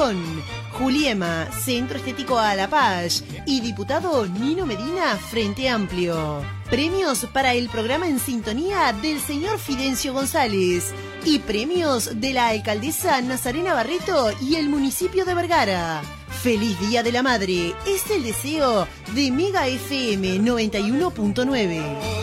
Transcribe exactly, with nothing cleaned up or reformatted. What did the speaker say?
Rincón, Juliema, Centro Estético a la Paz y diputado Nino Medina, Frente Amplio. Premios para el programa En Sintonía del señor Fidencio González y premios de la alcaldesa Nazarena Barreto y el municipio de Vergara. ¡Feliz Día de la Madre! Es el deseo de Mega F M noventa y uno punto nueve.